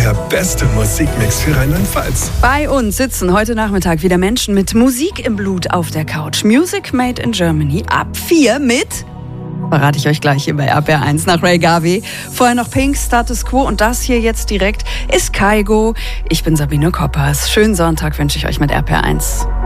der beste Musikmix für Rheinland-Pfalz. Bei uns sitzen heute Nachmittag wieder Menschen mit Musik im Blut auf der Couch. Music Made in Germany ab 4 mit... Verrate ich euch gleich hier bei RPR1 nach Ray Garvey. Vorher noch Pink, Status Quo und das hier jetzt direkt ist Kygo. Ich bin Sabine Koppers. Schönen Sonntag wünsche ich euch mit RPR1.